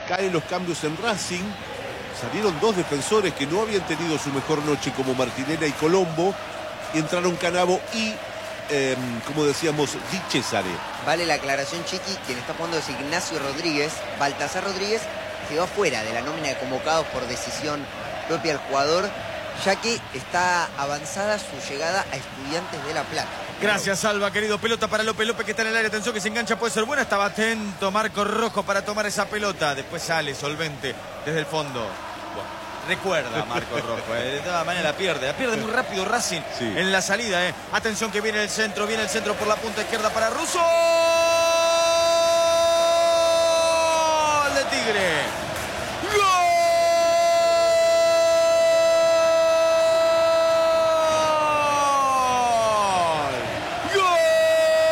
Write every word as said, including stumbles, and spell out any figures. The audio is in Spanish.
caen los cambios en Racing. Salieron dos defensores que no habían tenido su mejor noche, como Martinelli y Colombo, y entraron Canavo y, eh, como decíamos, Di Cesare. Vale la aclaración, Chiqui, quien está jugando es Ignacio Rodríguez. Baltasar Rodríguez quedó fuera de la nómina de convocados por decisión propia del jugador, ya que está avanzada su llegada a Estudiantes de La Plata. Gracias, Alba, querido. Pelota para López López, que está en el área. Atención, que se engancha, puede ser buena. Estaba atento Marco Rojo para tomar esa pelota. Después sale solvente desde el fondo. Bueno, recuerda Marco Rojo, eh. De todas maneras la pierde. La pierde muy rápido Racing, sí, en la salida. Eh. Atención que viene el centro, viene el centro por la punta izquierda para Russo.